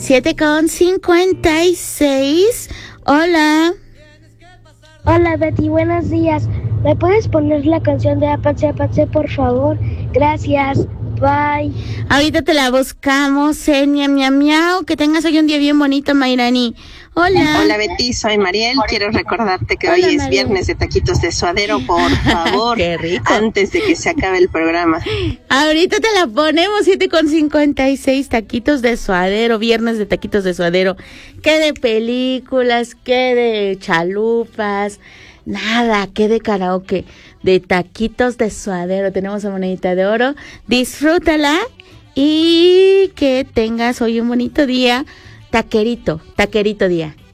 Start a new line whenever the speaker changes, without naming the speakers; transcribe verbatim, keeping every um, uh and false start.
siete con cincuenta y seis. Hola.
Hola Betty, buenos días. ¿Me puedes poner la canción de Apache Apache, por favor? Gracias. Bye.
Ahorita te la buscamos, eh, miau, miau, miau. Que tengas hoy un día bien bonito, Mayrani. Hola.
Hola Betty, soy Mariel. Quiero recordarte que
Hola,
hoy es
Mariel.
viernes de taquitos de suadero, por favor.
Qué rico.
Antes de que se acabe el programa.
Ahorita te la ponemos, siete con cincuenta y seis, taquitos de suadero, viernes de taquitos de suadero. ¿Qué de películas? ¿Qué de chalupas? Nada, ¿qué de karaoke? De taquitos de suadero. Tenemos a Monedita de Oro. Disfrútala y que tengas hoy un bonito día. Taquerito, taquerito día.